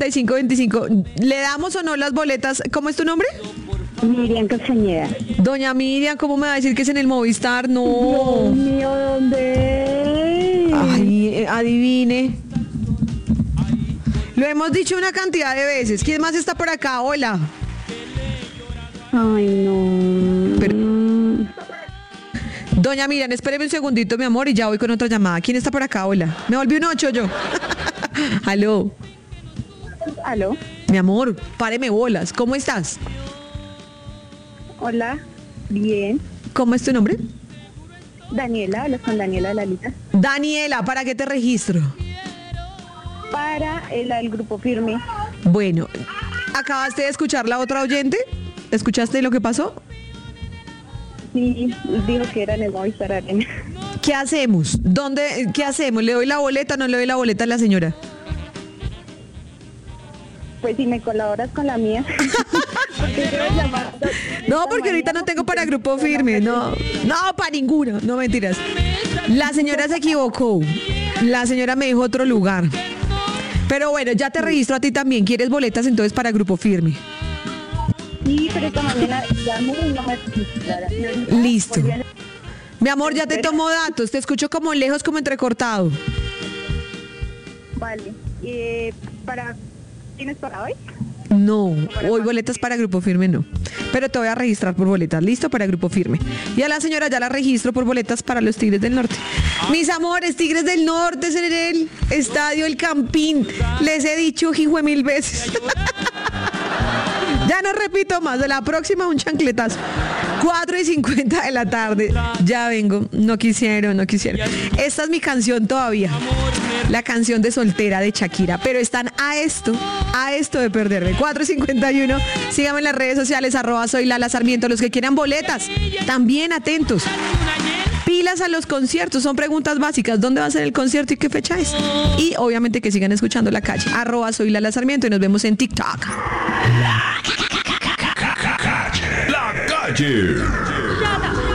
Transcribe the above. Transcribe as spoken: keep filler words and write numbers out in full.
y cinco veinticinco. ¿Le damos o no las boletas? ¿Cómo es tu nombre? Miriam Castañeda. Doña Miriam, ¿cómo me va a decir que es en el Movistar? No. Dios mío, ¿dónde es? Ay, eh, adivine. Lo hemos dicho una cantidad de veces. ¿Quién más está por acá? Hola. Ay, no. Pero- Doña Miriam, espéreme un segundito, mi amor, y ya voy con otra llamada. ¿Quién está por acá? Hola. Me volví un ocho yo. Aló. ¿Aló? Mi amor, páreme bolas. ¿Cómo estás? Hola. Bien. ¿Cómo es tu nombre? Daniela, hablas con Daniela Lalita. Daniela, ¿para qué te registro? Para el, el grupo firme. Bueno, ¿acabaste de escuchar la otra oyente? ¿Escuchaste lo que pasó? Sí, dijo que era en el Movistar Arena. ¿Qué hacemos? ¿Dónde? ¿Qué hacemos? ¿Le doy la boleta o no le doy la boleta a la señora? Pues si me colaboras con la mía. Porque yo he llamado No, esta porque ahorita no mañana tengo para porque grupo firme, no, no, para ninguno, no mentiras. La señora se equivocó, la señora me dijo otro lugar. Pero bueno, ya te registro a ti también, ¿quieres boletas entonces para grupo firme? Sí, pero esta mañana llamé y no me registraron. Listo. Volví a- Mi amor, ya te tomo datos, te escucho como lejos, como entrecortado. Vale. Eh, para... ¿Tienes para hoy? No, hoy boletas para grupo firme no. Pero te voy a registrar por boletas, listo, para grupo firme. Y a la señora ya la registro por boletas para los Tigres del Norte. Mis amores, Tigres del Norte es en el Estadio El Campín. Les he dicho jijue mil veces. Ya no repito más, de la próxima un chancletazo. cuatro y cincuenta de la tarde. Ya vengo. No quisieron, no quisieron. Esta es mi canción todavía. La canción de soltera de Shakira. Pero están a esto, a esto de perderme. cuatro y cincuenta y uno. Síganme en las redes sociales, arroba soy Lala Sarmiento. Los que quieran boletas, también atentos. Pilas a los conciertos, son preguntas básicas. ¿Dónde va a ser el concierto y qué fecha es? Y obviamente que sigan escuchando La Calle. Arroba soy Lala Sarmiento y nos vemos en TikTok. La calle.